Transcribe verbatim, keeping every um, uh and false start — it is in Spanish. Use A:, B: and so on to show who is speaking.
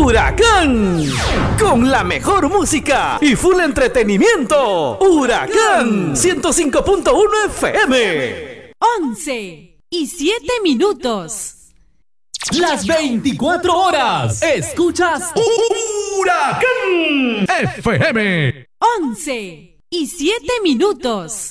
A: Huracán, con la mejor música y full entretenimiento. Huracán ciento cinco punto uno F M.
B: once y siete minutos.
C: Las veinticuatro horas. Escuchas Huracán F M.
B: once y siete minutos.